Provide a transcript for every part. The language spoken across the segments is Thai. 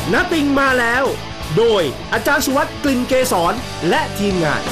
ณติงมาแล้วโดยอาจารย์สุวัสดิ์กลิ่นเกษรและทีมงาน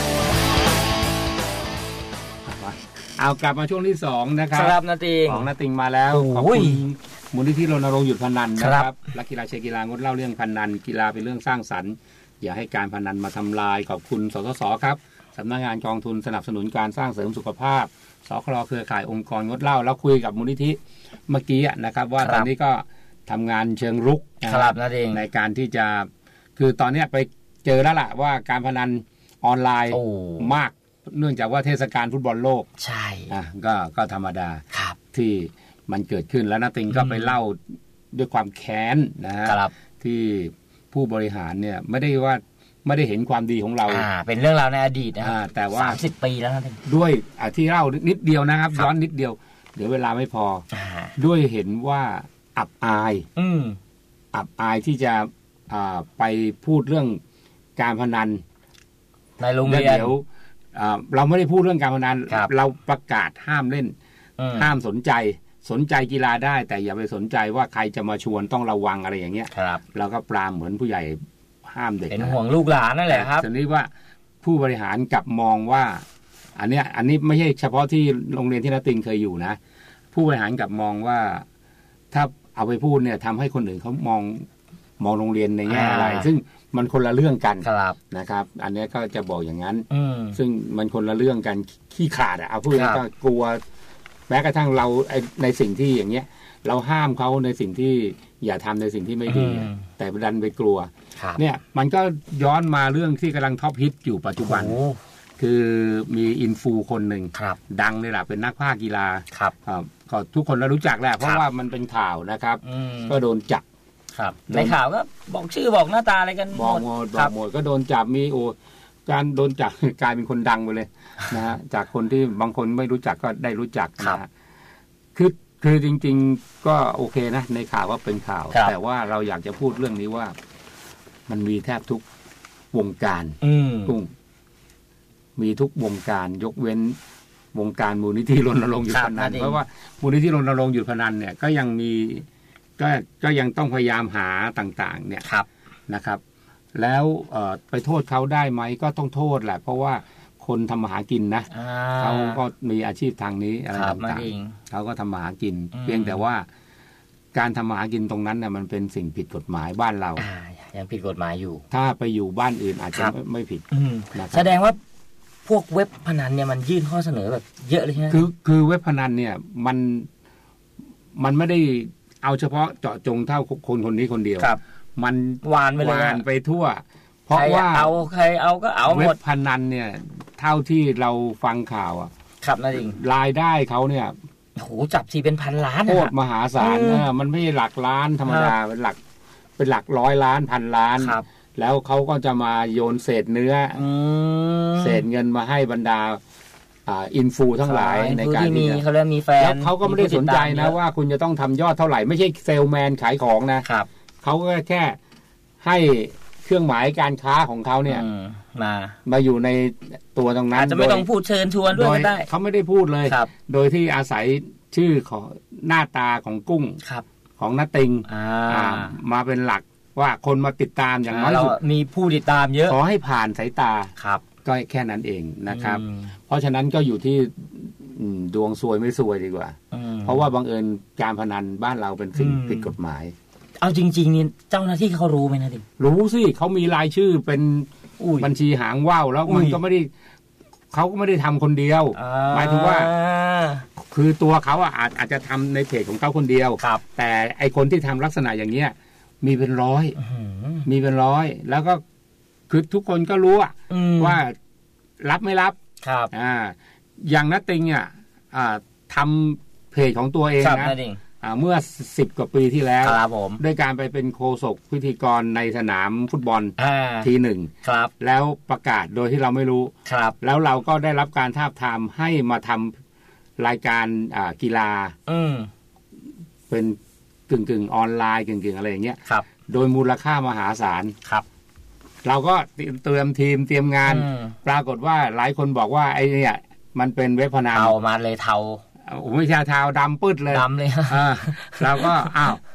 เอากลับมาช่วงที่2นะครับครับณติงของณติงมาแล้วขอบคุณมูลนิธิรณรงค์หยุดพนันนะครับและกีฬาเชียร์กีฬางดเล่าเรื่องพนันกีฬาเป็นเรื่องสร้างสรรค์อย่าให้การพนันมาทำลายขอบคุณสสสครับสำนักงานกองทุนสนับสนุนการสร้างเสริมสุขภาพสครเครือข่ายองค์กรงดเหล้าแล้วคุยกับมูลนิธิเมื่อกี้นะครับว่าตอนนี้ก็ทำงานเชิงรุกในการที่จะคือตอนนี้ไปเจอแล้วล่ะว่าการพนันออนไลน์มากเนื่องจากว่าเทศกาลฟุตบอลโลกใช่ก็ธรรมดาที่มันเกิดขึ้นแล้วณติงก็ไปเล่าด้วยความแค้นนะฮะที่ผู้บริหารเนี่ยไม่ได้เห็นความดีของเราเป็นเรื่องราวในอดีตนะแต่ว่า 30 ปีแล้วนะด้วยที่เล่านิดเดียวนะครับย้อนนิดเดียวเดี๋ยวเวลาไม่พอด้วยเห็นว่าอับอายที่จะไปพูดเรื่องการพนันในโรงเรียนเดี๋ยวเราไม่ได้พูดเรื่องการพนันเราประกาศห้ามเล่นห้ามสนใจกีฬาได้แต่อย่าไปสนใจว่าใครจะมาชวนต้องระวังอะไรอย่างเงี้ยเราก็ปรามเหมือนผู้ใหญ่ห้ามเด็กเป็นห่วงลูกหลานนั่นแหละครับทีนี้ว่าผู้บริหารกลับมองว่าอันนี้ไม่ใช่เฉพาะที่โรงเรียนที่ณติงเคยอยู่นะผู้บริหารกลับมองว่าถ้าเอาไปพูดเนี่ยทำให้คนอื่นเขามองโรงเรียนในแง่อะไรซึ่งมันคนละเรื่องกันนะครับอันนี้ก็จะบอกอย่างนั้นซึ่งมันคนละเรื่องกันขี้ขาดเอาพูดก็กลัวแม้กระทั่งเราในสิ่งที่อย่างเงี้ยเราห้ามเขาในสิ่งที่อย่าทำในสิ่งที่ไม่ดีแต่ดันไปกลัวเนี่ยมันก็ย้อนมาเรื่องที่กำลังท็อปฮิตอยู่ปัจจุบันคือมีอินฟูคนหนึ่งดังเลยล่ะเป็นนักพากย์กีฬาก็ทุกคนรู้จักแหละเพราะว่ามันเป็นข่าวนะครับก็โดนจับในข่าวก็บอกชื่อบอกหน้าตาอะไรกันบอกหมดก็โดนจับมีการโดนจับกลายเป็นคนดังไปเลยนะฮะจากคนที่บางคนไม่รู้จักก็ได้รู้จักนะฮะคือจริงๆก็โอเคนะในข่าวว่าเป็นข่าวแต่ว่าเราอยากจะพูดเรื่องนี้ว่ามันมีแทบทุกวงการกุ้งมีทุกวงการยกเว้นวงการมูลนิธิรณรงค์หยุดพนันเพราะว่ามูลนิธิรณรงค์หยุดพนันเนี่ยก็ยังมีก็ยังต้องพยายามหาต่างๆเนี่ยนะครับแล้วไปโทษเขาได้ไหมก็ต้องโทษแหละเพราะว่าคนทำมาหากินนะเขาก็มีอาชีพทางนี้อะไรต่างๆเขาก็ทำมาหากินเพียงแต่ว่าการทำมาหากินตรงนั้นเนี่ยมันเป็นสิ่งผิดกฎหมายบ้านเรายังผิดกฎหมายอยู่ถ้าไปอยู่บ้านอื่นอาจจะไม่ผิดแสดงว่าพวกเว็บพนันเนี่ยมันยื่นข้อเสนอแบบเยอะเลยใช่ไหมคือเว็บพนันเนี่ยมันไม่ได้เอาเฉพาะเจาะจงเท่าคนนี้คนเดียวมันวานไปทั่วเพราะว่าใครเอาก็เอาหมดเว็บพนันเนี่ยเท่าที่เราฟังข่าวครับนั่นเองรายได้เขาเนี่ยโหจับทีเป็นพันล้านโคตรมหาศาลมันไม่ใช่หลักล้านธรรมดาเป็นหลักร้อยล้านพันล้านแล้วเขาก็จะมาโยนเศษเนื้อเศษเงินมาให้บรรดาอินฟูทั้งหลายในการที่เขาเรียกมีแฟนแล้วเขาก็ไม่ได้สนใจนะว่าคุณจะต้องทำยอดเท่าไหร่ไม่ใช่เซลแมนขายของนะเขาก็แค่ให้เครื่องหมายการค้าของเขาเนี่ยมาอยู่ในตัวตรงนั้นอาจจะไม่ต้องพูดเชิญชวนด้วยก็ได้เขาไม่ได้พูดเลยโดยที่อาศัยชื่อของหน้าตาของกุ้งของณติงมาเป็นหลักว่าคนมาติดตามอย่างน้อยสุดมีผู้ติดตามเยอะขอให้ผ่านสายตาก็แค่นั้นเองนะครับเพราะฉะนั้นก็อยู่ที่ดวงซวยไม่ซวยดีกว่าเพราะว่าบังเอิญการพนันบ้านเราเป็นสิ่งผิดกฎหมายเอาจริงๆนี่เจ้าหน้าที่เขารู้ไหมนะดิรู้สิเขามีรายชื่อเป็นบัญชีหางว่าวแล้วมันก็ไม่ได้เขาก็ไม่ได้ทำคนเดียวหมายถึงว่าคือตัวเขาอาจจะทำในเพจของเขาคนเดียวแต่ไอคนที่ทำลักษณะอย่างเงี้ยมีเป็นร้อยแล้วก็คือทุกคนก็รู้ว่ารับไม่รับอย่างณติงทำเพจของตัวเองนะเมื่อ10 กว่าปีที่แล้วด้วยการไปเป็นโฆษกพิธีกรในสนามฟุตบอลทีหนึ่งแล้วประกาศโดยที่เราไม่รู้แล้วเราก็ได้รับการทาบทามให้มาทำรายการกีฬาเป็นกึ่งออนไลน์กึ่งอะไรอย่างเงี้ยโดยมูลค่ามหาศาลเราก็เตรียมทีมเตรียมงานปรากฏว่าหลายคนบอกว่าไอ้เนี่ยมันเป็นเว็บพนันเอามาเลยเทาไม่ใช่เทาดำปื้ดเลยดำเลยเราก็อ้าว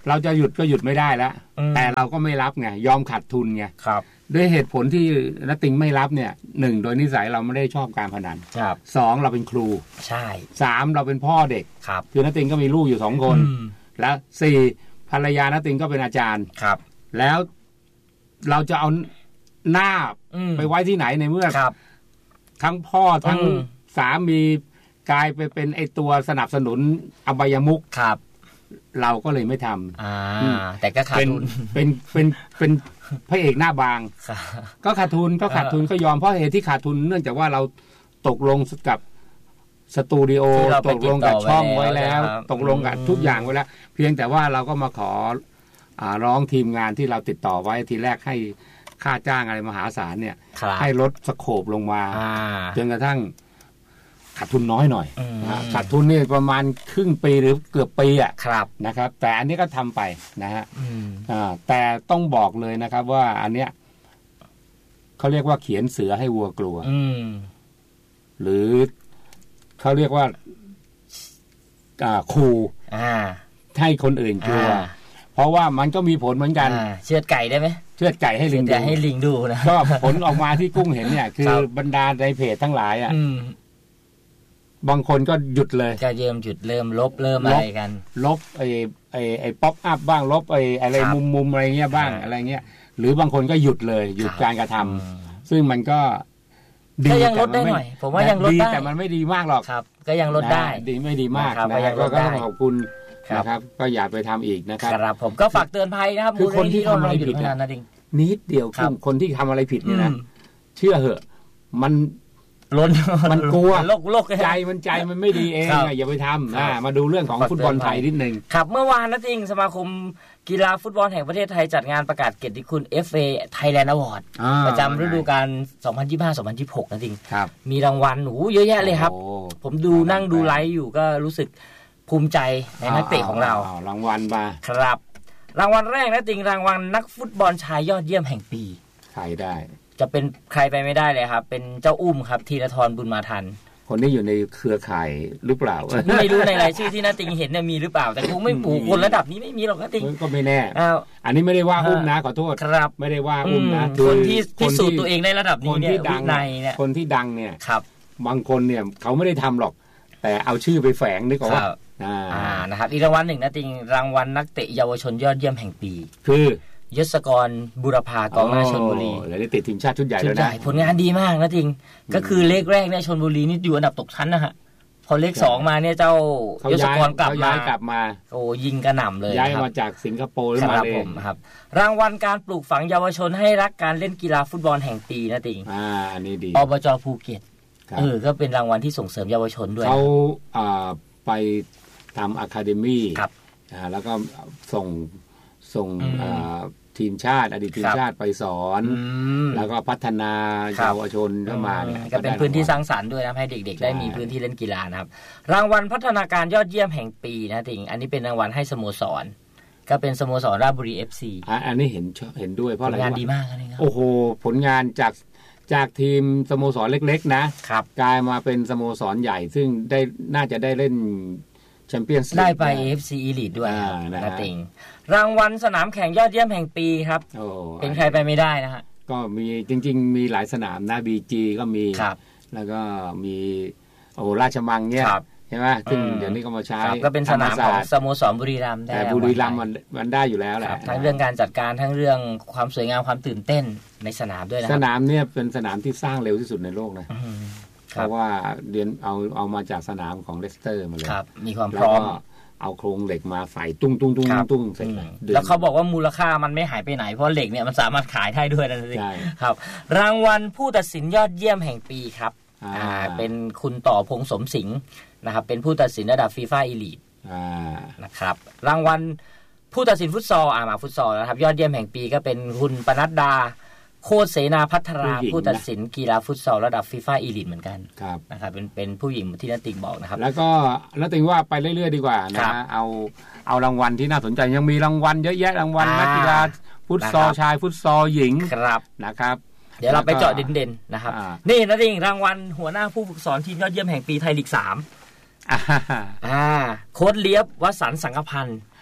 เราจะหยุดก็หยุดไม่ได้แล้วแต่เราก็ไม่รับไงยอมขาดทุนไงด้วยเหตุผลที่ณติงไม่รับเนี่ย1โดยนิสัยเราไม่ได้ชอบการพนัน2เราเป็นครูใช่ 3เราเป็นพ่อเด็กคือณติงก็มีลูกอยู่2คนแล้ว4ภรรยาณติงก็เป็นอาจารย์แล้วเราจะเอาหน้าไปไว้ที่ไหนในเมื่อทั้งพ่อทั้งสามีกลายไปเป็นไอตัวสนับสนุนอบายมุขเราก็เลยไม่ทำแต่ก็ขาดทุนเป็นพระเอกหน้าบางก็ขาดทุนก็ยอมเพราะเหตุที่ขาดทุนเนื่องจากว่าเราตกลงกับสตูดิโอตกลงกับช่องไว้แล้วตกลงกับทุกอย่างไว้แล้วเพียงแต่ว่าเราก็มาขอร้องทีมงานที่เราติดต่อไว้ทีแรกให้ค่าจ้างอะไรมหาศาลเนี่ยให้ลดสโคปลงมาจนกระทั่งขาดทุนน้อยหน่อยขาดทุนนี่ประมาณครึ่งปีหรือเกือบปีอ่ะนะครับแต่อันนี้ก็ทำไปนะฮะแต่ต้องบอกเลยนะครับว่าอันเนี้ยเขาเรียกว่าเขียนเสือให้วัวกลัวหรือเขาเรียกว่าขู่ให้คนอื่นกลัวเพราะว่ามันก็มีผลเหมือนกันเชือดไก่ได้ไหมเชือดไก่ให้ลิงดูนะก็ผลออกมาที่กุ้งเห็นเนี่ยคือบรรดาในเพจทั้งหลายอ่ะบางคนก็หยุดเลยก็หยุดเริ่มลบอะไรกันลบไอ้ป๊อปอัพบ้างลบอะไรมุมอะไรเงี้ยบ้างอะไรเงี้ยหรือบางคนก็หยุดเลยหยุดการกระทำซึ่งมันก็ดีแต่ยังลดได้หน่อยผมว่ายังลดได้แต่มันไม่ดีมากหรอกครับก็ยังลดได้ดีไม่ดีมากนะก็ต้องขอบคุณนะครับก็อย่าไปทำอีกนะครับครับผมก็ฝากเตือนภัยนะครับคือคนที่ทำอะไรผิดนะนิดเดียวคนที่ทำอะไรผิดเนี่ยนะเชื่อเหอะมันกลัวโลกใจมันไม่ดีเองอย่าไปทำมาดูเรื่องของฟุตบอลไทยนิดนึงครับเมื่อวานนะจริงสมาคมกีฬาฟุตบอลแห่งประเทศไทยจัดงานประกาศเกียรติคุณ FA Thailand Award ประจำฤดูกาล 2025-2026 นะจริงมีรางวัลเยอะแยะเลยครับผมนั่งดูไลฟ์อยู่ก็รู้สึกภูมิใจในนักเตะของเรารางวัลมาครับรางวัลแรกนะจริงรางวัลนักฟุตบอลชายยอดเยี่ยมแห่งปีใครได้จะเป็นใครไปไม่ได้เลยครับเป็นเจ้าอุ้มครับธีรธรบุญมาทันคนนี้อยู่ในเครือข่ายหรือเปล่าไม่รู้ในรายชื่อที่น้าติงเห็นเนี่ยมีหรือเปล่าแต่คงไม่ปู่คนระดับนี้ไม่มีหรอกน้าติงก็ไม่แน่อันนี้ไม่ได้ว่าอุ้มนะขอโทษครับไม่ได้ว่าอุ้มนะคนที่พิสูจน์ตัวเองในระดับนี้เนี่ยคนที่ดังเนี่ยบางคนเนี่ยเขาไม่ได้ทำหรอกแต่เอาชื่อไปแฝงนึกว่านะครับอีกรางวัลหนึ่งนะจริงรางวัลนักเตะเยาวชนยอดเยี่ยมแห่งปีคือยศกรบุรพากองหน้าชลบุรีแล้วได้ติดทีมชาติชุดใหญ่แล้วนะผลงานดีมากนะจริงก็คือเลขแรกเนี่ยชลบุรีนี่อยู่อันดับตกชั้นนะฮะพอเลข2มาเนี่ยเจ้ายศกรกลับมาโอ้ยิงกระหน่ำเลยย้ายมาจากสิงคโปร์มาเลยครับรางวัลการปลูกฝังเยาวชนให้รักการเล่นกีฬาฟุตบอลแห่งปีนะจริงอันนี้ดีอบจ.ภูเก็ตก็เป็นรางวัลที่ส่งเสริมเยาวชนด้วยเขาไปทำอะคาเดมี่แล้วก็ส่งทีมชาติอดีตทีมชาติไปสอนแล้วก็พัฒนาเยาวชนเข้ามาเนี่ยก็เป็นพื้นที่สร้างสรรค์ด้วยนะให้เด็กๆได้มีพื้นที่เล่นกีฬานะครับรางวัลพัฒนาการยอดเยี่ยมแห่งปีนะจริงอันนี้เป็นรางวัลให้สโมสรก็เป็นสโมสรราชบุรี FC อันนี้เห็นด้วยเพราะอะไรงานดีมากนะครับโอ้โหผลงานจากทีมสโมสรเล็กๆนะกลายมาเป็นสโมสรใหญ่ซึ่งน่าจะได้เล่นแชมเปี้ยนส์ได้ไป AFC Elite ด้วยนะติงรางวัลสนามแข่งยอดเยี่ยมแห่งปีครับเป็นใครไปไม่ได้นะฮะก็มีจริงๆมีหลายสนามนะ BG ก็มีแล้วก็มีราชมังเนี่ยใช่ไหมซึ่งเดี๋ยวนี้ก็มาใช้ก็เป็นสนามของสโมสรบุรีรัมย์แต่บุรีรัมย์มันได้อยู่แล้วแหละทั้งเรื่องการจัดการทั้งเรื่องความสวยงามความตื่นเต้นในสนามด้วยนะสนามเนี่ยเป็นสนามที่สร้างเร็วที่สุดในโลกนะเพราะว่าเรียนเอามาจากสนามของเลสเตอร์มาเลยมีความพร้อมเอาโครงเหล็กมาใส่ตุ้งเสร็จแล้วเขาบอกว่ามูลค่ามันไม่หายไปไหนเพราะเหล็กเนี่ยมันสามารถขายได้ด้วยนะใช่ครับรางวัลผู้ตัดสินยอดเยี่ยมแห่งปีครับเป็นคุณต่อพงษ์สมสิงห์นะครับเป็นผู้ตัดสินระดับฟีฟ่าอีลีทนะครับรางวัลผู้ตัดสินฟุตซอลมาฟุตซอลนะครับยอดเยี่ยมแห่งปีก็เป็นคุณปนัดดาโคตรเสนาพัฒราผู้ตัดสินกีฬาฟุตซอลระดับฟีฟ่าอีลีทเหมือนกันนะครับเป็นผู้หญิงที่นัทติงบอกนะครับแล้วก็นัทติงว่าไปเรื่อยๆดีกว่านะเอารางวัลที่น่าสนใจยังมีรางวัลเยอะแยะรางวัลนักกีฬาฟุตซอลชายฟุตซอลหญิงนะครับเดี๋ยวเราไปเจาะเด่นๆนะครับนี่นัทติงรางวัลหัวหน้าผู้ฝึกสอนทีมยอดเยี่ยมแห่งปีไทยลีก3โค้ชเลียบวสันต์สังกพันธ์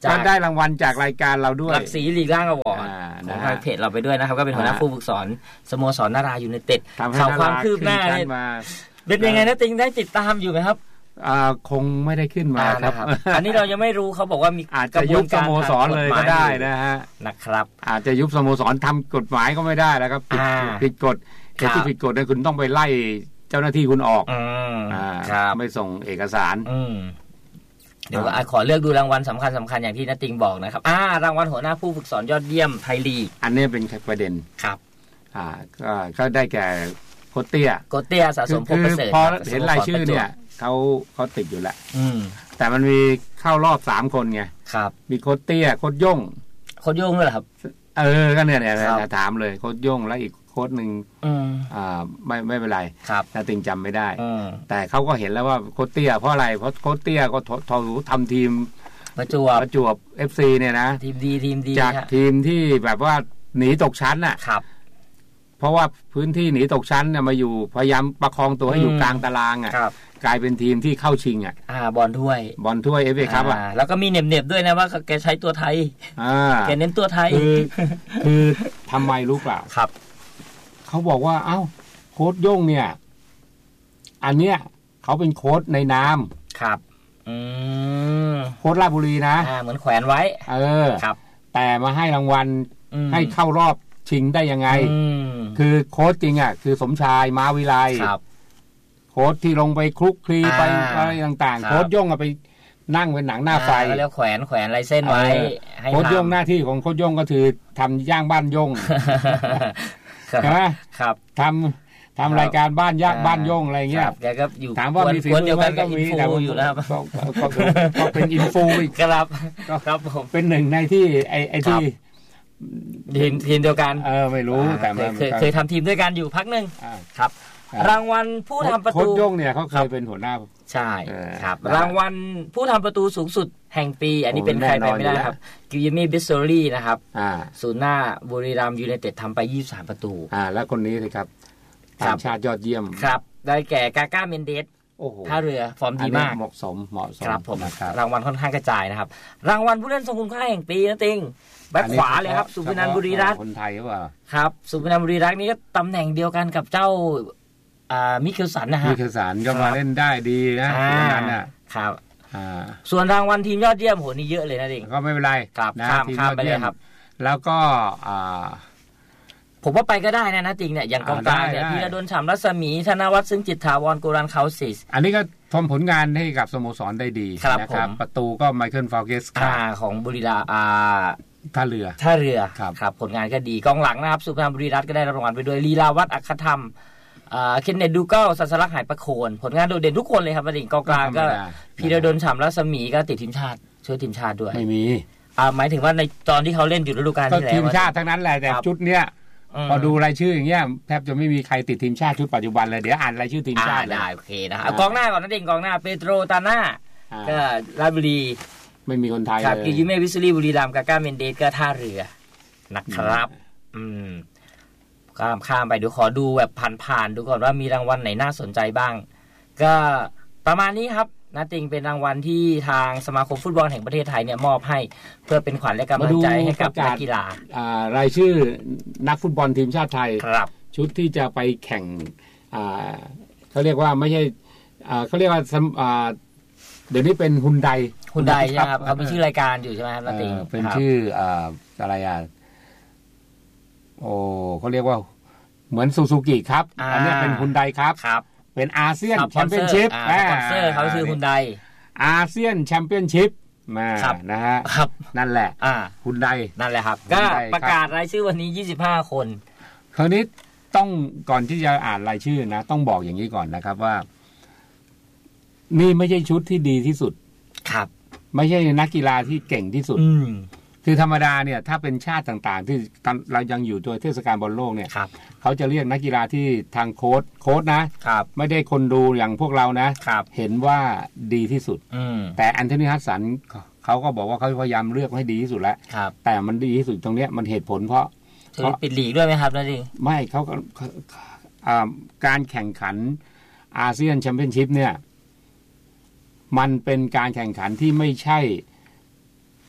ก็ได้รางวัลจากรายการเราด้วยรักสีลีกล่างอวอร์ดของทางเพจเราไปด้วยนะครับก็เป็นหัวหน้าผู้ฝึกสอนสโมสรนารายูไนเต็ดข่าวความคืบหน้าเป็นยังไงนะติงได้ติดตามอยู่ไหมครับคงไม่ได้ขึ้นมาครับอันนี้เรายังไม่รู้เขาบอกว่ามีอาจจะยุบสโมสรเลยก็ได้นะฮะนะครับอาจจะยุบสโมสรทำกฎหมายก็ไม่ได้แล้วครับผิดกฎที่ผิดกฎเนี่ยคุณต้องไปไล่เจ้าหน้าที่คุณออกไม่ส่งเอกสารเดี๋ยวขอเลือกดูรางวัลสำคัญอย่างที่ณติงบอกนะครับรางวัลหัวหน้าผู้ฝึกสอนยอดเยี่ยมไทยลีกอันนี้เป็นประเด็นครับก็ได้แก่โคเตี้ยสะสมพบประเสริฐพอเห็นรายชื่อเนี่ยเขาติดอยู่แล้วแต่มันมีเข้ารอบ3 คนไงมีโคเตี้ยโคย่งด้วยเหรอครับก็เนี่ยถามเลยโคย่งแล้วอีกโค้ดหนึ่งไม่เป็นไรนาติงจำไม่ได้แต่เขาก็เห็นแล้วว่าโคเตี้ยเพราะอะไรเพราะโคเตี้ยก็ทำทีมประจวบ FC เนี่ยนะทีมดีจากทีมที่แบบว่าหนีตกชั้นน่ะเพราะว่าพื้นที่หนีตกชั้นเนี่ยมาอยู่พยายามประคองตัวให้อยู่กลางตารางอ่ะกลายเป็นทีมที่เข้าชิงบอลถ้วย FA ครับแล้วก็มีเน็บด้วยนะว่าแกใช้ตัวไทยแกเน้นตัวไทยคือทำไมรู้เปล่าครับเขาบอกว่าโค้ชย่งเนี่ยอันเนี้ยเขาเป็นโค้ชในนามครับโค้ชราชบุรีนะเหมือนแขวนไว้ครับแต่มาให้รางวัลให้เข้ารอบชิงได้ยังไงคือโค้ชจริงคือสมชายม้าวิไลโค้ชที่ลงไปคลุกคลีไปอะไรต่างๆโค้ชย่งไปนั่งเป็นหนังหน้าไฟแล้วแขวนลายเส้นไว้โค้ชย่งหน้าที่ของโค้ชย่งก็คือทำย่างบ้านย่งใช่ไหมทำรายการบ้านบ้านย่งอะไรเงี้ยแกก็อยู่ถามว่ามีฝีมือไหมก็มีแต่อยู่แล้วก็เป็นอินฟูอีกครับผมเป็นหนึ่งในที่ไอ้ที่ทีมเดียวกันไม่รู้แต่เคยทำทีมด้วยกันอยู่พักหนึ่งครับรางวัลผู้ทำประตูโค้ชย่งเนี่ยเขาเคยเป็นหัวหน้าใช่ครับรางวัลผู้ทำประตูสูงสุดแห่งปีอันนี้เป็นใครไปไม่ได้ครับกิลมี่บิสโซรี่นะครับศูนย์หน้าบุรีรัมย์ยูไนเต็ดทำไป23ประตูแล้วคนนี้เลยครับต่างชาติยอดเยี่ยมครับได้แก่กาก้าเมนเดสท่าเรือฟอร์มดีมากเหมาะสมครับผมรางวัลค่อนข้างกระจายนะครับรางวัลผู้เล่นทรงคุณค่าแห่งปีนะติงแบ็คขวาเลยครับสุพนันท์บุรีรัตน์คนไทยหรือเปล่าครับสุพนันท์บุรีรัตน์นี่ก็ตำแหน่งเดียวกันกับเจ้ามิเคลสันนะฮะมิเคลสันก็มาเล่นได้ดีนะคนนั้นน่ะครับส่วนรางวัลทีมยอดเยี่ยมโหนี่เยอะเลยนะติงก็ไม่เป็นไรนะข้ามไปเลยครับแล้วก็ผมว่าไปก็ได้นะจริงเนี่ยอย่างกองกลางเนี่ยพีระดลฉ่ำรัศมีธนวัฒน์ซึ่งจิตถาวรโกรันเคาซิสอันนี้ก็ทำผลงานให้กับสโมสรได้ดีนะครับประตูก็ไมเคิลฟาวเกสของบุรีรัมย์ท่าเรือครับผลงานก็ดีกองหลังนะครับสุพรรณบุรีรัตน์ก็ได้รางวัลไปด้วยลีลาวัฒน์อัครธรรมเคนเนตดูเก้าสัสลักหายประโคนผลงานโดดเด่นทุกคนเลยครับประเด็นกองกลางก็พีระดลฉ่ำรัศมีก็ติดทีมชาติช่วยทีมชาติด้วยไม่มีหมายถึงว่าในตอนที่เขาเล่นอยู่ฤดูกาลที่แล้วทีมชาติทั้งนั้นแหละแต่ชุดเนี้ยพอดูรายชื่ออย่างเงี้ยแทบจะไม่มีใครติดทีมชาติชุดปัจจุบันเลยเดี๋ยวอ่านรายชื่อทีมชาติได้โอเคนะครับกองหน้าก่อนนั่นเองกองหน้าเปโตรตาน่าก็ราชบุรีไม่มีคนไทยเลยครับกิยิเมวิสลีบุรีรัมย์กาก้าเมนเดสก็ท่าเรือนะครับข้ามไปเดี๋ยวขอดูแบบผ่านๆดูก่อนว่ามีรางวัลไหนน่าสนใจบ้างก็ประมาณนี้ครับนะติงเป็นรางวัลที่ทางสมาคมฟุตบอลแห่งประเทศไทยเนี่ยมอบให้เพื่อเป็นขวัญและกำลังใจให้กับนักกีฬารายชื่อนักฟุตบอลทีมชาติไทยชุดที่จะไปแข่งเขาเรียกว่าไม่ใช่เขาเรียกว่าเดี๋ยวนี้เป็นฮุนไดใช่ครับเขาเป็นชื่อรายการอยู่ใช่ไหมครับนะติงเป็นชื่ออะไรเขาเรียกว่าเหมือนซูซูกิครับอันนี้เป็นฮุนไดครับเป็นอาเซียนแชมเปี้ยนชิพสปอนเซอร์เขาคือฮุนไดอาเซียนแชมเปี้ยนชิพมานะฮะนั่นแหละฮุนไดนั่นแหละครับก็ประกาศรายชื่อวันนี้25คนคราวนี้ต้องก่อนที่จะอ่านรายชื่อนะต้องบอกอย่างนี้ก่อนนะครับว่านี่ไม่ใช่ชุดที่ดีที่สุดครับไม่ใช่นักกีฬาที่เก่งที่สุดคือธรรมดาเนี่ยถ้าเป็นชาติต่างๆที่เรายังอยู่ตัวเทศกาลบอลโลกเนี่ยเขาจะเรียกนักกีฬาที่ทางโค้ชนะไม่ได้คนดูอย่างพวกเรานะเห็นว่าดีที่สุดแต่แอนโทนี ฮัดสันเขาก็บอกว่าเขาพยายามเลือกให้ดีที่สุดแล้วแต่มันดีที่สุดตรงนี้มันเหตุผลเพราะปิดลีกด้วยไหมครับนั่นเองไม่เขาการแข่งขันอาเซียนแชมเปี้ยนชิพเนี่ยมันเป็นการแข่งขันที่ไม่ใช่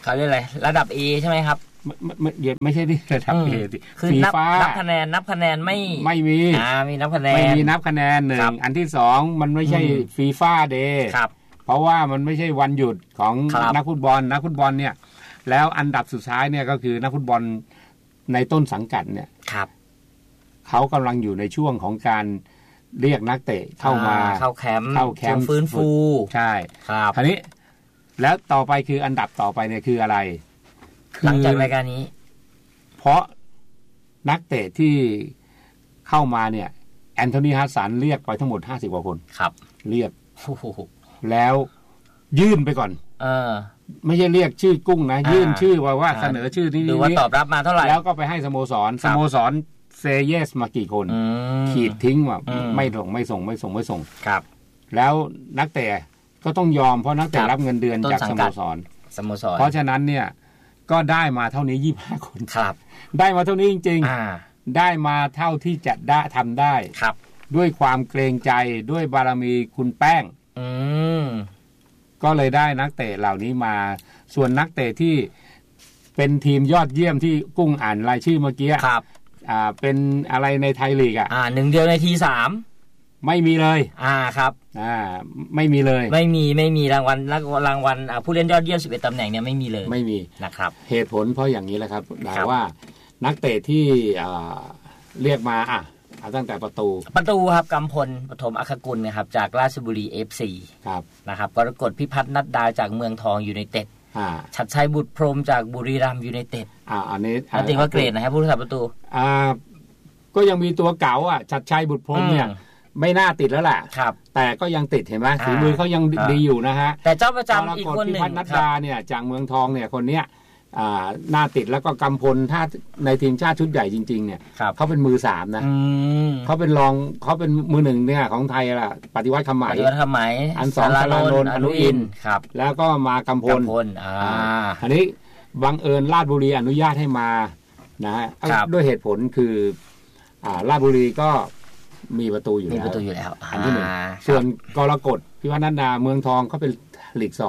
เขาเรียกอะไรระดับ A ใช่ไหมครับไม่ใช่ที่ระดับ A คือนับคะแนนไม่มีมีนับคะแนนไม่มีนับคะแนนหนึ่งอันที่สองมันไม่ใช่ฟีฟ่าเดย์เพราะว่ามันไม่ใช่วันหยุดของนักฟุตบอลเนี่ยแล้วอันดับสุดท้ายเนี่ยก็คือนักฟุตบอลในต้นสังกัดเนี่ยเขากำลังอยู่ในช่วงของการเรียกนักเตะเข้ามาเข้าแคมป์ฟื้นฟูใช่ครับคราวนี้แล้วต่อไปคืออันดับต่อไปเนี่ยคืออะไรหลังจากรายการนี้เพราะนักเตะที่เข้ามาเนี่ยแอนโทนีฮัสสันเรียกไปทั้งหมด50กว่าคนครับเรียกแล้วยื่นไปก่อนไม่ใช่เรียกชื่อกุ้งนะยื่นชื่อว่าเสนอชื่อนี้ดูว่าตอบรับมาเท่าไหร่แล้วก็ไปให้สโมสรเซเยสมากี่คนขีดทิ้งว่าไม่ส่งครับแล้วนักเตะก็ต้องยอมเพราะนักเตะรับเงินเดือนจากสโมสรเพราะฉะนั้นเนี่ยก็ได้มาเท่านี้25คนครับได้มาเท่านี้จริงๆได้มาเท่าที่จะได้ทำได้ครับด้วยความเกรงใจด้วยบารมีคุณแป้งก็เลยได้นักเตะเหล่านี้มาส่วนนักเตะที่เป็นทีมยอดเยี่ยมที่กุ้งอ่านรายชื่อเมื่อกี้ครับเป็นอะไรในไทยลีกหนึ่งเดียวในที3 ไม่มีเลยครับไม่มีเลยไม่มีรางวัลผู้เล่นยอดเยี่ยม11ตำแหน่งเนี่ยไม่มีเลยไม่มีนะครับเหตุผลเพราะอย่างนี้แหละครับแต่ว่านักเตะที่เรียกมาตั้งแต่ประตูครับกำพลปฐมอัคกุลนะครับจากราชบุรี FC ครับนะครับกรกฎพิพัฒน์นัดดาจากเมืองทองยูไนเต็ดชัดชัยบุตรพรหมจากบุรีรัมย์ยูไนเต็ดอันนี้ติว่าเกรดนะครับผู้รักษาประตูก็ยังมีตัวเก๋าชัดชัยบุตรพรหมเนี่ยไม่น่าติดแล้วแหละแต่ก็ยังติดเห็นไหมฝีมือเขายังดีอยู่นะฮะแต่เจ้าประจำอีกคนหนึ่งพิพัฒน์นัดดาเนี่ยจากเมืองทองเนี่ยคนเนี้ยน่าติดแล้วก็กำพลถ้าในทีมชาติชุดใหญ่จริงๆเนี่ยเขาเป็นมือ3นะเขาเป็นรองเขาเป็นมือ1เนี่ยของไทยล่ะปฏิวัติคำไหมอัน2สารานนท์อนุอินทร์แล้วก็มากำพลอันนี้บังเอิญราชบุรีอนุญาตให้มานะฮะด้วยเหตุผลคือราชบุรีก็มีประตูอยู่แล้วอันที่1ส่วนกรกฎพิพัฒน์นัดดาเมืองทองเขาเป็นลีก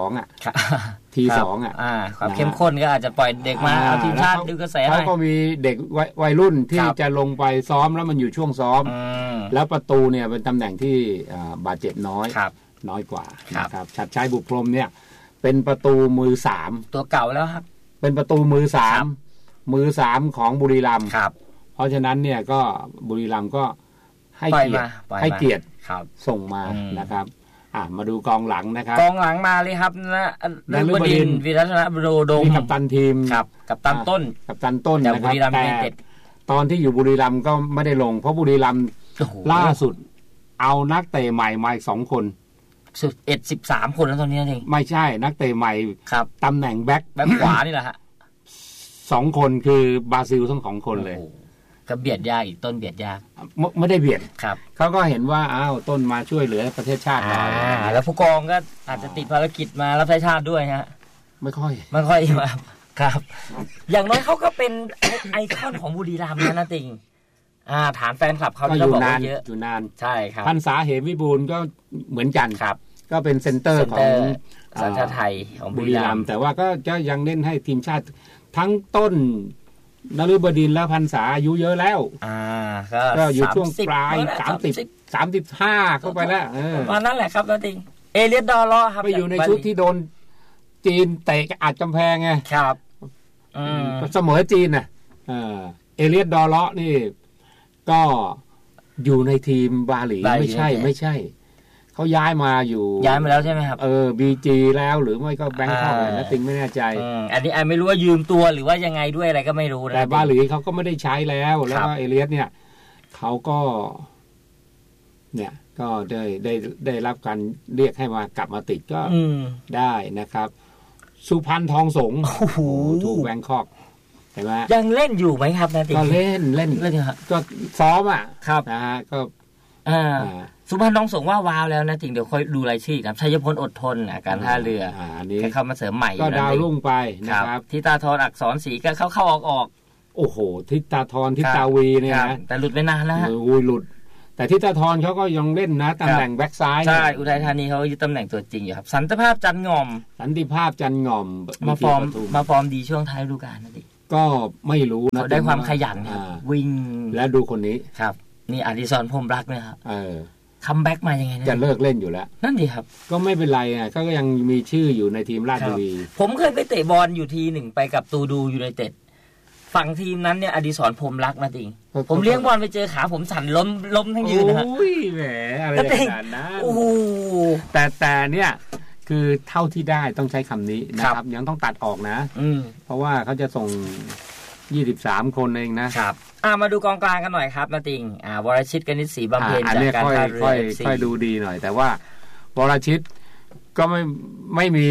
2ที2 ความเข้มข้นก็อาจจะปล่อยเด็กมาเอาทีมชาติดูกระแสเขาก็มีเด็กวัยรุ่นที่จะลงไปซ้อมแล้วมันอยู่ช่วงซ้อมแล้วประตูเนี่ยเป็นตำแหน่งที่บาดเจ็บน้อยกว่านะครับชัดชัยบุตรพรหมเนี่ยเป็นประตูมือ3 ตัวเก่าแล้วครับเป็นประตูมือ3ของบุรีรัมย์เพราะฉะนั้นเนี่ยก็บุรีรัมย์ก็ให้เกียรติส่งมานะครับมาดูกองหลังนะครับกองหลังมาเลยครับนฤบดินทร์วิรัชนโรดมกัปตันทีมกัปตันต้นนะครับแต่ตอนที่อยู่บุรีรัมย์ก็ไม่ได้ลงเพราะบุรีรัมย์ล่าสุดเอานักเตะใหม่มาอีก2คน 13คนแล้วตอนนี้จริงไม่ใช่นักเตะใหม่ตำแหน่งแบ็คขวานี่แหละฮะ 2คนคือบราซิลทั้ง2คนเลยก็เบียดยากอีกต้นเบียดยากไม่ได้เบียดครับเขาก็เห็นว่าต้นมาช่วยเหลือประเทศชาติแล้วผู้กองก็อาจจะติดภารกิจมารับใช้ชาติด้วยฮะไม่ค่อยมาครับอย่างน้อยเขาก็เป็นไอคอนของบุรีรัมย์นะติงฐานแฟนคลับเขาก็อยู่นานอยู่นานใช่ครับพรรษาเหมวิบูลย์ก็เหมือนกันครับก็เป็นเซ็นเตอร์ของสัญชาติไทยของบุรีรัมย์แต่ว่าก็ยังเล่นให้ทีมชาติทั้งต้นนฤบดินทร์และพรรษาอายุเยอะแล้วก็อยู่ช่วงปลาย35เข้าไปแล้วประมาณนั้นแหละครับแล้วจริงเอเลียดดอลล์ครับไปอยู่ในชุดที่โดนจีนเตะอัดกำแพงไงครับเสมอจีนน่ะเอเลียดดอลล์นี่ก็อยู่ในทีมบาหลีไม่ใช่เขาย้ายมาแล้วใช่ไหมครับ BG แล้วหรือไม่ก็แบงค์เข้าเลยนะติงไม่แน่ใจอันนี้ไม่รู้ว่ายืมตัวหรือว่ายังไงด้วยอะไรก็ไม่รู้นะแต่บาหลีเขาก็ไม่ได้ใช้แล้วก็เอเลียสเนี่ยเขาก็เนี่ยก็ได้รับการเรียกให้มากลับมาติดก็ได้นะครับสุพรรณทองสงฆ์ถูกแบงคอกเห็นไหมยังเล่นอยู่ไหมครับนะติงก็เล่นก็ซ้อมนะฮะก็สุพรรณทองสงฆ์ว่าวาวแล้วนะจริงเดี๋ยวค่อยดูรายชื่อครับชัยพลอดทนการท่าเรือแค่เข้ามาเสริมใหม่ก็ดาวรุ่งไปนะครับทิตาธรอักษรศรีก็เข้าออกโอ้โหทิตาธรทิตาวีเนี่ยนะแต่หลุดไปนานแล้วหลุดแต่ที่ตาทรเขาก็ยังเล่นนะตำแหน่งแบ็คซ้ายใช่อุทัยธานีเขายึดตำแหน่งตัวจริงอยู่ครับสันติภาพจันง่อมมาฟอร์มดีช่วงท้ายฤดูกาลนั่นเองก็ไม่รู้นะได้ความขยันวิ่งแล้วดูคนนี้ครับนี่อดิศรพรหมรักเนี่ยครับคัมแบ็กมายังไงจะเลิกเล่นอยู่แล้วนั่นดีครับก็ไม่เป็นไรอ่ะก็ยังมีชื่ออยู่ในทีมราชบุรีผมเคยไปเตะบอลอยู่ทีหนึ่งไปกับตูดูยูไนเต็ดฝั่งทีมนั้นเนี่ยอดิศรพรหมรักนะจริงผมเลี้ยงบอลไปเจอขาผมสั่นล้มทั้งยืนนะฮะโอ้ยแหมอะไรขนาดนั้นโอ้แต่เนี่ยคือเท่าที่ได้ต้องใช้คำนี้นะครับยังต้องตัดออกนะเพราะว่าเขาจะส่ง23คนเองนะครับมาดูกองกลางกันหน่อยครับนาติงวรชิตกนิษฐ์ศรีบำเพ็ญจากการท่าเรือ FC ค่อยดูดีหน่อยแต่ว่าวรชิตก็ไม่มี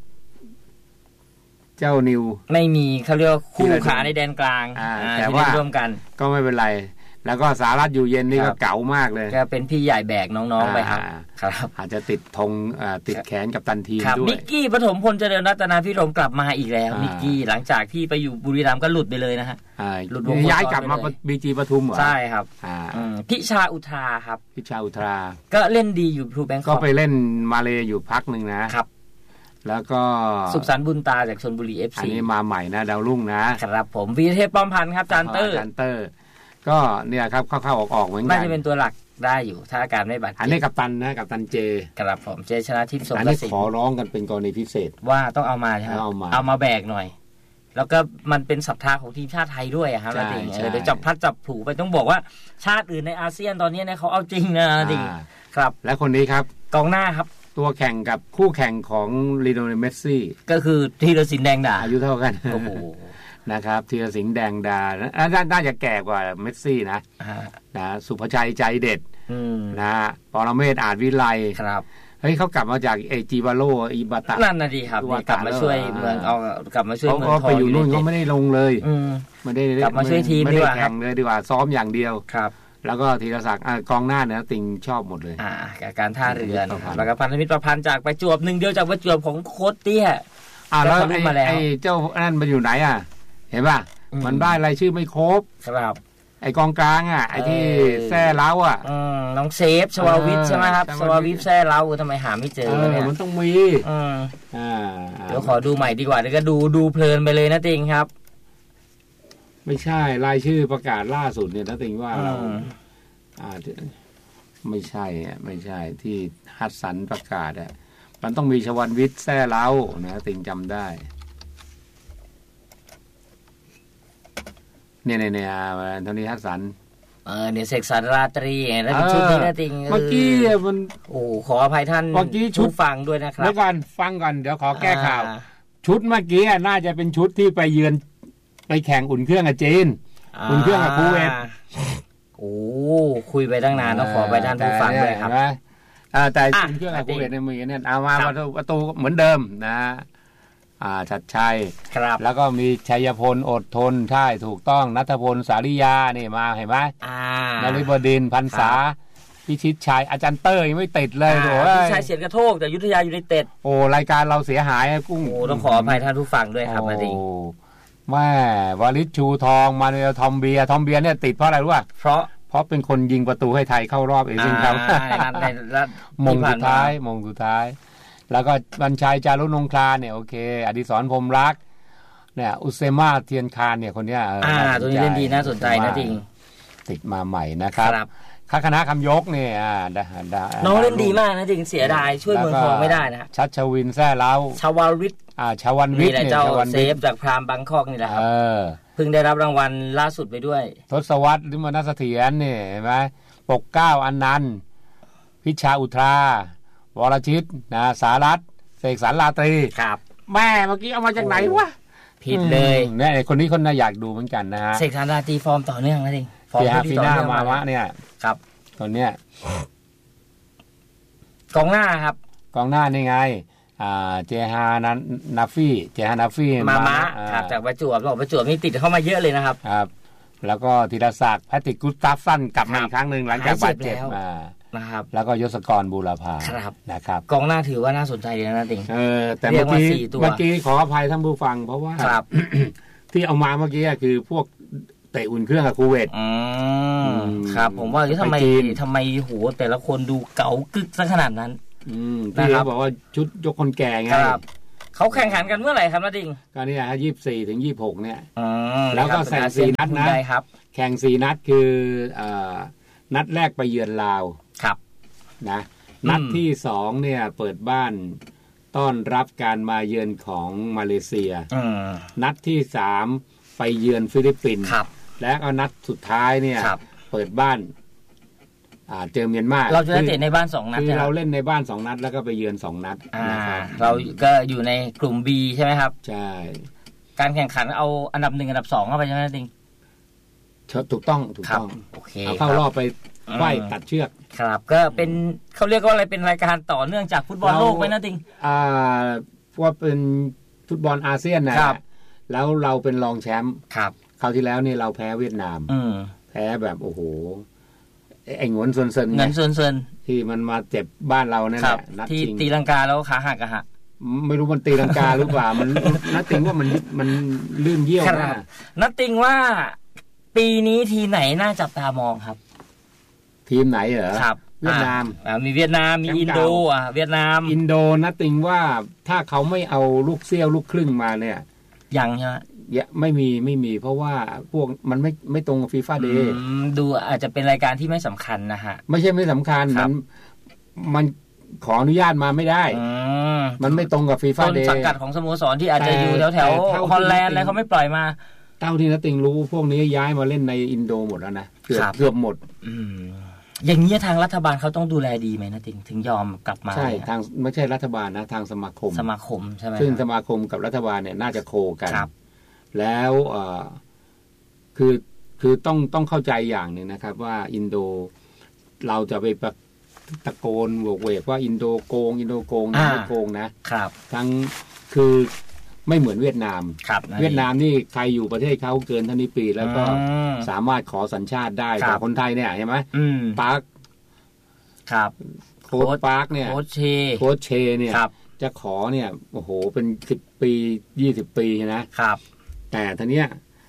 เจ้านิวไม่มีเขาเรียกคู่ขาในแดนกลางแต่ว่าร่วมกันก็ไม่เป็นไรแล้วก็สารัตอยู่เย็นนี่ก็เก๋ามากเลยก็เป็นพี่ใหญ่แบกน้องๆไปครับอาจจะติดธงติดแขนกับตันทีมด้วยมิกกี้ปฐมพลเจริญรัตนาพิรมกลับมาอีกแล้วมิกกี้หลังจากที่ไปอยู่บุรีรัมย์ก็หลุดไปเลยนะฮะหลุดย้ายกลับมาบีจีปทุมเหรอใช่ครับพิชาอุทราครับพิชาอุทราก็เล่นดีอยู่ทูแบงคอกก็ไปเล่นมาเลอยู่พักนึงนะครับแล้วก็สุขสันต์บุญตาจากชลบุรี FC อันนี้มาใหม่นะดาวรุ่งนะครับผมวีเทพป้อมพันธ์ครับจานเตอร์ก็เนี่ยครับเข้าๆออกๆเหมือนกันน่าจะเป็นตัวหลักได้อยู่ถ้าอาการไม่บาดเจ็บอันนี้กัปตันนะกัปตันเจครับผมเจชนะทิพย์สมรสิงห์อันนี้ขอร้องกันเป็นกรณีพิเศษว่าต้องเอามาใช่ไหมเอามาแบกหน่อยแล้วก็มันเป็นศรัทธาของทีมชาติไทยด้วยครับจริงเดี๋ยวจับพัดจับผูไปต้องบอกว่าชาติอื่นในอาเซียนตอนนี้เนี่ยเขาเอาจริงนะจริงครับและคนนี้ครับกองหน้าครับตัวแข่งกับคู่แข่งของลีโอเนลเมสซี่ก็คือธีรศิลป์แดงดาอายุเท่ากันโอ้โหนะครับธีรศิลป์แดงดาน่าจะแก่กว่าเมสซี่นะสุภชัยใจเด็ดนะปรเมศอาจวิไลครับเฮ้ยเขากลับมาจากจิบาโรอิบาตะนั่นนะดีครับกลับมาช่วยเมืองเอากลับมาช่วยเมืองทองไปอยู่นู่นเขาไม่ได้ลงเลยไม่ได้กลับมาช่วยทีมดีกว่าแข่งเลยดีกว่าซ้อมอย่างเดียวครับแล้วก็ธีรศักดิ์กองหน้าเนี่ยติงชอบหมดเลยการท่าเรือแล้วก็พันธมิตรประพันธ์จากประจวบหนึ่งเดียวจากประจวบของโค้ชเตี้ยแล้วไอ้เจ้านั่นมันอยู่ไหนเห็นป่ะมันได้รายชื่อไม่ครบครับไอ้กองกลางไอ้ที่แซ่เล้าน้องเซฟชวาวิทใช่ไหมครับชวาวิทแซ่เล้าทำไมหาไม่เจอเนี่ยมันต้องมีเดี๋ยวขอดูใหม่ดีกว่าเดี๋ยวก็ดูเพลินไปเลยนะติงครับไม่ใช่รายชื่อประกาศล่าสุดเนี่ยนะติงว่าเราไม่ใช่ที่ฮัตสันประกาศมันต้องมีชวันวิทย์แซ่เล้านะติงจำได้เนี่ยโทนี่ฮัตสันเนี่ยเสกสรรราตรีแล้วเป็นชุดนี้นะติงเมื่อกี้มันขออภัยท่านผู้ฟังด้วยนะครับเดี๋ยวก่อนฟังก่อนเดี๋ยวขอแก้ข่าวชุดเมื่อกี้น่าจะเป็นชุดที่ไปเยือนไปแข่งอุ่นเครื่องกับจีนอุ่นเครื่องกับคูเวตคุยไปตั้งนานแล้วขอไปท่านผู้ฟังด้วยครับแต่อุ่นเครื่องกับคูเวตในมือเนี่ยเอามาประตูเหมือนเดิมนะชัดชัยแล้วก็มีชัยพลอดทนใช่ถูกต้องณัฐพลสาริยานี่มาเห็นไหมนฤบดินพรรษาพิชิตชัยอาจารย์เต้ยยังไม่ติดเลยโอ้ยพิชิตชัยเสียกระโทกแต่ยุทธยายูไนเต็ดรายการเราเสียหายกุ้งต้องขออภัยท่านผู้ฟังด้วยครับมาดิแม่วลิศชูทองมาเนลทอมเบียเนี่ยติดเพราะอะไรรู้ป่ะเพราะเป็นคนยิงประตูให้ไทยเข้ารอบเอเชียนคัพมงสุดท้ายแล้วก็บัญชัยจารุนงคลาเนี่ยโอเคอดิศรพรหมรักเนี่ยอุเซมาเทียนคานเนี่ยคนเนี้ยตัวนี้เล่นดีน่าสนใจนะจริงติดมาใหม่นะครับคณะคำยกเนี่ยน้องเล่นดีมากนะจริงเสียดายช่วยเมืองทองไม่ได้นะชัชวินแซ่เล้าชวาวิทชวันวิทย์เนี่ยเจ้าเซฟจากพรามบางกอกนี่แหละครับเพิ่งได้รับรางวัลล่าสุดไปด้วยทศวรรษลิมนัสเสถียรเนี่ยเห็นไหมปกเก้าอันนันต์พิชาอุทราวรชิตนะสารัตเสกสรรราตรีครับแม่เมื่อกี้เอามาจากไหนวะผิดเลยเนี่ยคนนี้คนน่าอยากดูเหมือนกันนะฮะเสกสรรราตรีฟอร์มต่อเนื่องนะดิฟอร์มที่ต่อเนื่องมาวะเนี่ยครับคนเนี้ยกองหน้าครับกองหน้านี่ไงเจฮานาฟี่มามะครับจากประจวบนี่ติดเข้ามาเยอะเลยนะครับครับแล้วก็ธีรศักดิ์แพทริกกุสตาฟสันกลับมาอีกครั้งหนึ่งหลังจากบาดเจ็บนะครับแล้วก็ยศกรบูรพานะครับกองหน้าถือว่าน่าสนใจเลยนะติงแต่เมื่อกี้ขออภัยท่านผู้ฟังเพราะว่าที่เอามาเมื่อกี้คือพวกเตตะอุ่นเครื่องกับคูเวตครับผมว่าทำไมโหแต่ละคนดูเก๋ากึกซะขนาดนั้นที่เขาบอกว่าชุดยกคนแก่ไงเขาแข่งขันกันเมื่อไหร่ครับน้าดิงก็นี่ฮะ24 ถึง 26เนี่ยแล้วก็แข่ง4 นัดนะแข่ง4 นัดคือนัดแรกไปเยือนลาวครับนะนัดที่2เนี่ยเปิดบ้านต้อนรับการมาเยือนของมาเลเซียนัดที่3ไปเยือนฟิลิปปินส์และเอานัดสุดท้ายเนี่ยเปิดบ้านเจอเมียนมาเราจะเตะในบ้าน2 นัดคือเราเล่นในบ้าน2 นัดแล้วก็ไปเยือน2 นัดนะครับเราก็อยู่ในกลุ่ม B ใช่ไหมครับใช่การแข่งขันเอาอันดับ1อันดับ2เข้าไปใช่ไหมจริงถูกต้องเอาเข้ารอบไปไขว้ตัดเชือกครับก็เป็นเขาเรียกว่าอะไรเป็นรายการต่อเนื่องจากฟุตบอลโลกไหมนะจริงว่าเป็นฟุตบอลอาเซียนนะแล้วเราเป็นรองแชมป์คราวที่แล้วนี่เราแพ้เวียดนามแพ้แบบโอ้โหไอ้หงวนเซินที่มันมาเจ็บบ้านเรานั่นแหละนัดที่ตีลังกาแล้วขาหักอะฮะไม่รู้มันตีลังกาหรือเปล่ามันนัดติงว่ามันลื่นเยี่ยวนะนัดติงว่าปีนี้ทีไหนน่าจับตามองครับทีมไหนเหรอครับเวียดนามมีเวียดนามมีอินโดเวียดนามอินโดนัดติงว่าถ้าเขาไม่เอาลูกเซี่ยวลูกครึ่งมาเนี่ยยังใช่ไหมไม่มีเพราะว่าพวกมันไม่ตรงกับฟีฟ่าเดย์ดูอาจจะเป็นรายการที่ไม่สำคัญนะฮะไม่ใช่ไม่สำคัญมันขออนุญาตมาไม่ได้มันไม่ตรงกับฟีฟ่าเดย์ต้นสังกัดของสโมสรที่อาจจะอยู่แถวฮอลแลนด์อะไรเขาไม่ปล่อยมาเต้าที่นัดติงรู้พวกนี้ย้ายมาเล่นในอินโดหมดแล้วนะเกือบหมดอย่างนี้ทางรัฐบาลเขาต้องดูแลดีไหมนะถึงยอมกลับมาใช่ทางไม่ใช่รัฐบาลนะทางสมาคมใช่ไหมซึ่งสมาคมกับรัฐบาลเนี่ยน่าจะโคกันแล้วคือต้องเข้าใจอย่างหนึ่งนะครับว่าอินโดเราจะไปตะโกนโวกเวกว่าอินโดโกงไม่โกงนะครับทั้งคือไม่เหมือนเวียดนามเวียดนามนี่ใครอยู่ประเทศเขาเกินเท่านี้ปีแล้วก็สามารถขอสัญชาติได้แต่คนไทยเนี่ยใช่ไหมปาร์คครับโค้ชปาร์คเนี่ยโค้ชเชเนี่ยจะขอเนี่ยโอ้โหเป็น10 ปี20 ปีนะครับแต่ทีเนี้ย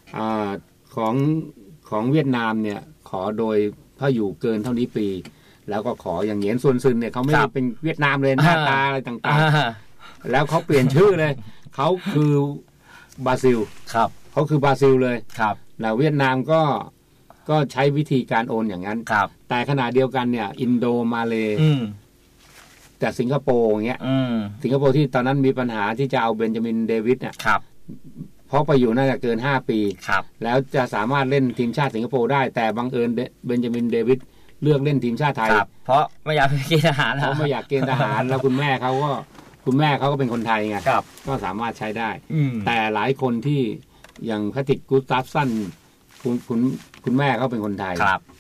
ของเวียดนามเนี่ยขอโดยถ้าอยู่เกินเท่านี้ปีแล้วก็ขออย่างเหงียนซุนซึนเนี่ยเขาไม่ได้เป็นเวียดนามเลยหน้าตาอะไรต่างๆแล้วเขาเปลี่ยนชื่อเลยเขาคือบราซิลเขาคือบราซิลเลยแล้วเวียดนามก็ใช้วิธีการโอนอย่างนั้นแต่ขณะเดียวกันเนี่ยอินโดมาเลแต่สิงคโปร์อย่างเงี้ยสิงคโปร์ที่ตอนนั้นมีปัญหาที่จะเอาเบนจามินเดวิดเนี่ยเพราะไปอยู่น่าจะเกิน5 ปีแล้วจะสามารถเล่นทีมชาติสิงคโปร์ได้แต่บังเอิญเบนจามินเดวิดเลือกเล่นทีมชาติไทยเพราะไม่อยากเกณฑ์ทหารเขาไม่อยากเกณฑ์ทหารแล้วคุณแม่เขาก็เป็นคนไทยไงก็สามารถใช้ได้แต่หลายคนที่อย่างแพทริกกูสตัฟสันคุณแม่เขาเป็นคนไทย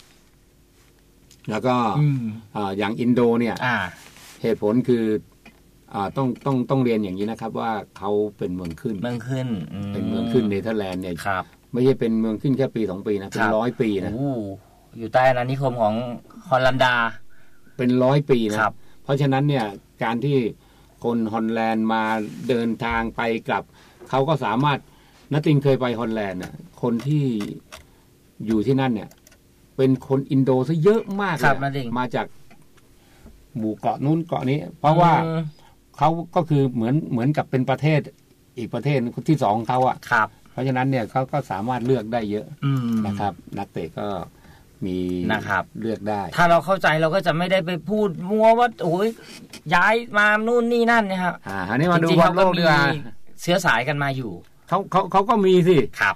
แล้วก็อย่างอินโดเนี่ยเหตุผลคือต้องเรียนอย่างนี้นะครับว่าเขาเป็นเมืองขึ้นเป็นเมืองขึ้นเนเธอร์แลนด์เนี่ยไม่ใช่เป็นเมืองขึ้นแค่ปี2 ปีนะเป็น100 ปีนะอยู่ใต้อาณานิคมของฮอลแลนดาเป็น100 ปีนะเพราะฉะนั้นเนี่ยการที่คนฮอลแลนด์มาเดินทางไปกลับเขาก็สามารถนัตติงเคยไปฮอลแลนด์น่ะคนที่อยู่ที่นั่นเนี่ยเป็นคนอินโดซะเยอะมากเลยมาจากหมู่เกาะนู้นเกาะนี้เพราะว่าเขาก็คือเหมือนกับเป็นประเทศอีกประเทศที่2ของเขาอ่ะเพราะฉะนั้นเนี่ยเขาก็สามารถเลือกได้เยอะนะครับนักเตะก็มีนะครับเลือกได้ถ้าเราเข้าใจเราก็จะไม่ได้ไปพูดมัวว่าโอ้ยย้ายมานู่นนี่นั่นนะครับอันนี้มาดูบอลโลกดีกว่าเชื้อสายกันมาอยู่เขาก็มีสิครับ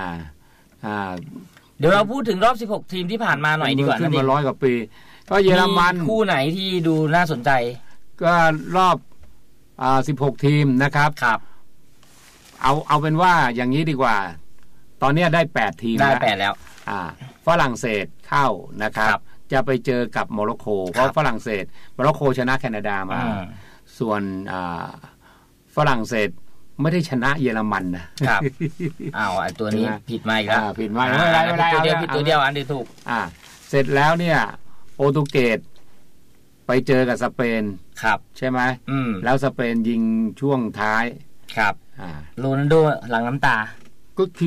เดี๋ยวเราพูดถึงรอบ16 ทีมที่ผ่านมาหน่อยดีกว่าขึ้นมา100 กว่าปีก็เยอรมันคู่ไหนที่ดูน่าสนใจก็รอบ16 ทีมนะครับเอาเป็นว่าอย่างนี้ดีกว่าตอนนี้ได้8 ทีมได้8แล้วฝรั่งเศสเข้านะครับจะไปเจอกับโมร็อกโกเพราะฝรั่งเศสโมร็อกโกชนะแคนาดามาส่วนฝรั่งเศสไม่ได้ชนะเยอรมันนะครับไอ้ตัวนี้ผิดมาอีกแล้วผิดมาไม่เป็นไรผิดตัวเดียวอันเดียวถูกเสร็จแล้วเนี่ยโปรตุเกสไปเจอกับสเปนใช่ไหมแล้วสเปนยิงช่วงท้ายโรนัลโดหลังน้ำตาก็คือฝ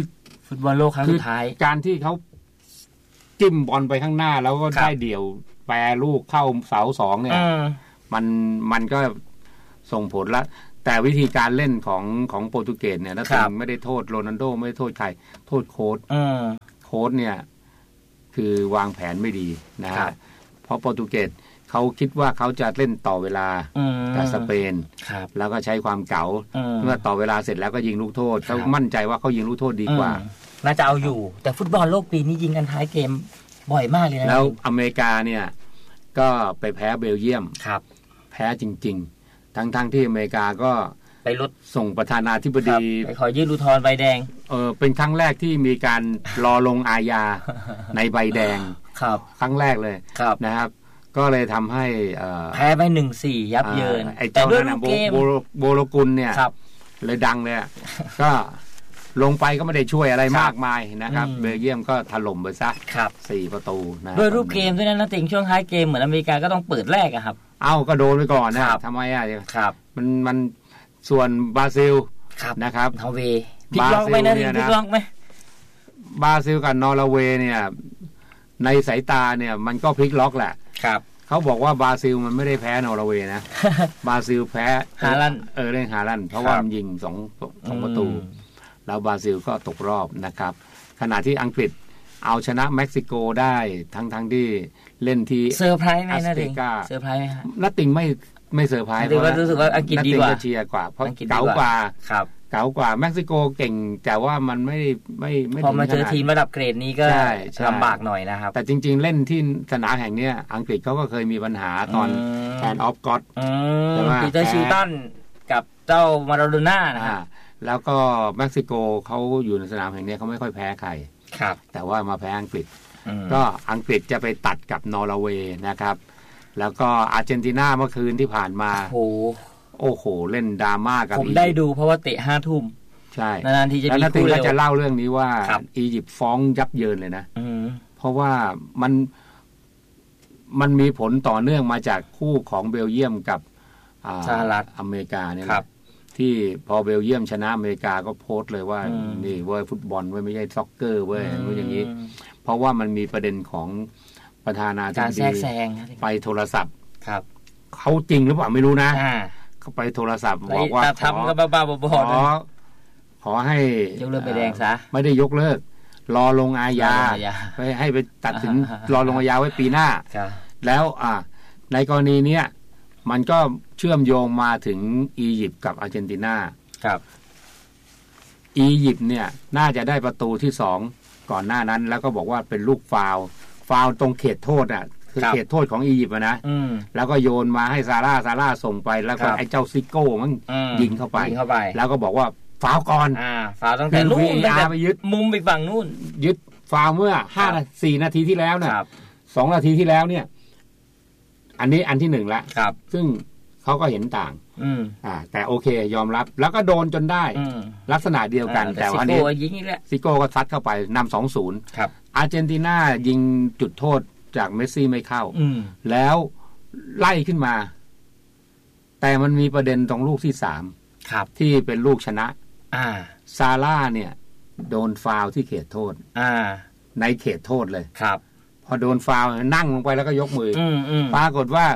ฟุตบอลโลกครั้งสุดท้ายการที่เขาจิ้มบอลไปข้างหน้าแล้วก็ได้เดี่ยวแปรลูกเข้าเสาสองเนี่ยมันก็ส่งผลละแต่วิธีการเล่นของโปรตุเกสเนี่ยนักเตะไม่ได้โทษโรนัลโดไม่ได้โทษใครโทษโค้ชเนี่ยคือวางแผนไม่ดีนะฮะเพราะโปรตุเกสเขาคิดว่าเขาจะเล่นต่อเวลากับสเปนแล้วก็ใช้ความเก๋าเมื่อต่อเวลาเสร็จแล้วก็ยิงลูกโทษเขามั่นใจว่าเขายิงลูกโทษดีกว่าน่าจะเอาอยู่แต่ฟุตบอลโลกปีนี้ยิงกันท้ายเกมบ่อยมากเลยนะแล้วอเมริกาเนี่ยก็ไปแพ้เบลเยียมแพ้จริงๆทั้งที่อเมริกาก็ไปลดส่งประธานาธิบดีไปขอยื่นอุทธรณ์ใบแดงเป็นครั้งแรกที่มีการรอลงอาญาในใบแดงครั้งแรกเลยนะครับก็เลยทำให้แพ้ไป 1-4 ยับเยินแต่ด้วยลูกเกมโบโลกุลเนี่ยเลยดังเลยก็ลงไปก็ไม่ได้ช่วยอะไรมากมายนะครับเบลเยียมก็ถล่มไปซะ4 ประตูนะด้วยรูปเกมด้วยนะติงช่วงท้ายเกมเหมือนอเมริกาก็ต้องเปิดแรกอะครับก็โดนไปก่อนนะทำไมมันส่วนบราซิลนะครับนอร์เวย์พลิกล็อกไหมนะพลิกล็อกไหมบราซิลกับนอร์เวย์เนี่ยในสายตาเนี่ยมันก็พลิกล็อกแหละเขาบอกว่าบราซิลมันไม่ได้แพ้นอร์เวย์นะบราซิลแพ้ฮาลันเล่นฮาลันเพราะว่ามันยิง2 ประตูแล้วบราซิลก็ตกรอบนะครับขณะที่อังกฤษเอาชนะเม็กซิโกได้ทั้งที่เล่นที่เซอร์ไพรส์ไหมนะติงเซอร์ไพรส์ไหมครับนัตติงไม่เซอร์ไพรส์เพราะว่ารู้สึกว่าอังกฤษดีกว่าเชียร์กว่าเพราะเก๋ากว่าเก๋ากว่าเม็กซิโกเก่งแต่ว่ามันไม่พอมาเจอทีมระดับเกรดนี้ก็ลำบากหน่อยนะครับแต่จริงๆเล่นที่สนามแห่งนี้อังกฤษเขาก็เคยมีปัญหาตอนแอนออฟก็อตใช่ไหมปีเตอร์ชิลตันกับเจ้ามาราโดน่านะครับแล้วก็เม็กซิโกเขาอยู่ในสนามแห่งนี้เขาไม่ค่อยแพ้ใครแต่ว่ามาแพ้อังกฤษก็อังกฤษจะไปตัดกับนอร์เวย์นะครับแล้วก็อาร์เจนตินาเมื่อคืนที่ผ่านมาโอ้โหเล่นดราม่ากับผมได้ดูเพราะว่าเตะ5 ทุ่มใช่นานๆทีจะมีคู่เร็วจะเล่าเรื่องนี้ว่าอียิปต์ฟ้องยับเยินเลยนะเพราะว่ามันมีผลต่อเนื่องมาจากคู่ของเบลเยียมกับสหรัฐอเมริกาเนี่ยที่พอเบลเยียมชนะอเมริกาก็โพสต์เลยว่านี่เว้ยฟุตบอลเว้ยไม่ใช่ซ็อกเกอร์เว้ยอย่างนี้เพราะว่ามันมีประเด็นของประธานาธิบดีไปโทรศัพท์เขาจริงหรือเปล่าไม่รู้นะเขาไปโทรศัพท์บอกว่าทำกับบ้าๆบอขอให้ยกเลิกใบแดงซะไม่ได้ยกเลิกรอลงอาญาให้ไปตัดสินรอลงอาญาไว้ปีหน้าแล้วในกรณีนี้มันก็เชื่อมโยงมาถึงอียิปต์กับอาร์เจนตินาอียิปต์เนี่ยน่าจะได้ประตูที่2ก่อนหน้านั้นแล้วก็บอกว่าเป็นลูกฟาวล์ตรงเขตโทษคือเขตโทษของอียิปต์นะแล้วก็โยนมาให้ซาร่าส่งไปแล้วก็ไอ้เจ้าซิโก้มันยิงเข้าไปแล้วก็บอกว่าฟาวล์ก่อนฟาวล์ตั้งแต่นู่นไปยึดมุมไปฝั่งนู่นยึดฟาวล์เมื่อ4 นาทีที่แล้วนะ2 นาทีที่แล้วเนี่ยอันนี้อันที่1ละซึ่งเขาก็เห็นต่างแต่โอเคยอมรับแล้วก็โดนจนได้ลักษณะเดียวกันแต่ว่านี้ซิโก้ก็ซัดเข้าไปนำ 2-0 อาร์เจนตินายิงจุดโทษจากเมสซี่ไม่เข้าแล้วไล่ขึ้นมาแต่มันมีประเด็นตรงลูกที่3ที่เป็นลูกชนะซาร่าเนี่ยโดนฟาวล์ที่เขตโทษในเขตโทษเลยพอโดนฟาวล์นั่งลงไปแล้วก็ยกมือปรากฏว่า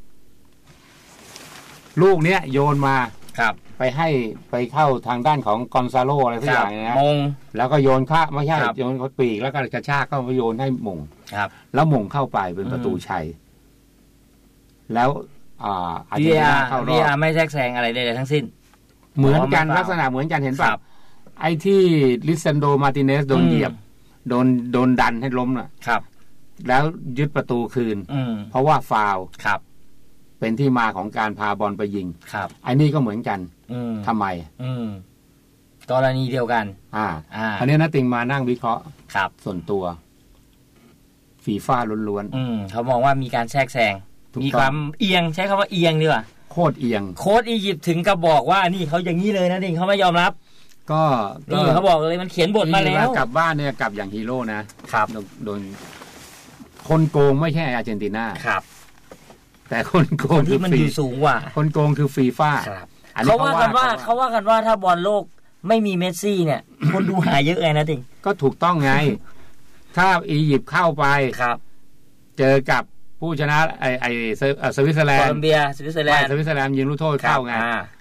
ลูกเนี้ยโยนมาไปเข้าทางด้านของกอนซาโลอะไรสักอย่างนะแล้วก็โยนข้าไม่ใช่โยนปีกแล้วก็กระชากก็โยนให้มงแล้วมงเข้าไปเป็นประตูชัยแล้วอาร์เจนตินาเข้ารอบไม่แทรกแซงอะไรใดๆทั้งสิ้นเหมือนกันลักษณะเหมือนกันเห็นป่ะไอ้ที่ลิซันโดมาร์ติเนสโดนเหยียบโดนดันให้ล้มน่ะแล้วยึดประตูคืนเพราะว่าฟาวล์เป็นที่มาของการพาบอลไปยิงไอ้นี่ก็เหมือนกันทำไมกรณีเดียวกันอันนี้นะติงมานั่งวิเคราะห์ส่วนตัวฟีฟ่าล้วนๆเขามองว่ามีการแทรกแซงมีความเอียงใช้คำว่าเอียงดีกว่าโคตรเอียงโค้ชอียิปต์ถึงกับบอกว่านี่เขาอย่างนี้เลยนะติงเขาไม่ยอมรับก็นี่เขาบอกเลยมันเขียนบทมาแล้วกลับบ้านเนี่ยกลับอย่างฮีโร่นะครับโดนคนโกงไม่ใช่อาร์เจนตินาแต่คนโกงที่มันอยู่สูงกว่าคนโกงคือฟีฟ่าเขาว่ากันว่าถ้าบอลโลกไม่มีเมสซี่เนี่ย คนดูหายเยอะเลยนะติงก็ถูกต้องไง ถ้าอียิปต์เข้าไปครับเจอกับผู้ชนะไอสวิตเซอร์แลนด์โคลอมเบียสวิตเซอร์แลนด์ยิงลูกโทษเข้าไง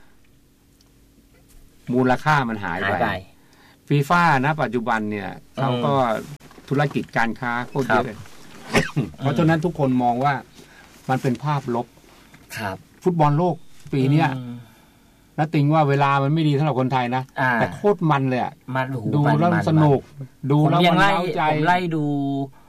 มูลค่ามันหายไปฟีฟ่านะปัจจุบันเนี่ยเขาก็ธุรกิจการค้าโคตรเยอะเลยเพราะฉะนั้นทุกคนมองว่ามันเป็นภาพลบฟุตบอลโลกปีเนี้ยนะติงว่าเวลามันไม่ดีสำหรับคนไทยนะแต่โคตรมันเลยอ่ะดูแล้วสนุกดูแล้วมันเล้าใจผมไล่ดู